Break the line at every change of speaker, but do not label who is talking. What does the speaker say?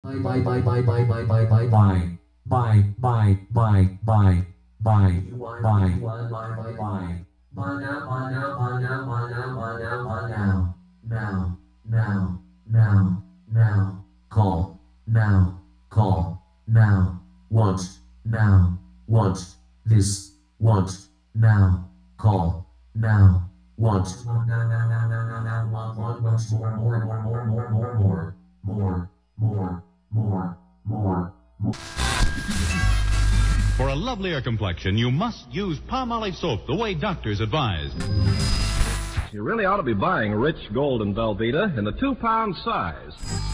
For a lovelier complexion, you must use Palmolive soap the way doctors advise.
You really ought to be buying Rich Gold and Velveeta in the 2-pound size.